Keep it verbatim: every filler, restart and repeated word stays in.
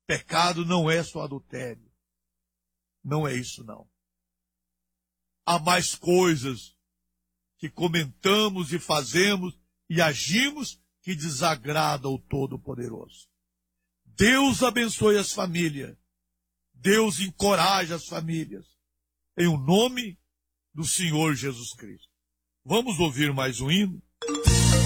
Pecado não é só adultério. Não é isso, não. Há mais coisas que comentamos e fazemos e agimos que desagradam o Todo-Poderoso. Deus abençoe as famílias. Deus encoraja as famílias. Em o nome do Senhor Jesus Cristo. Vamos ouvir mais um hino?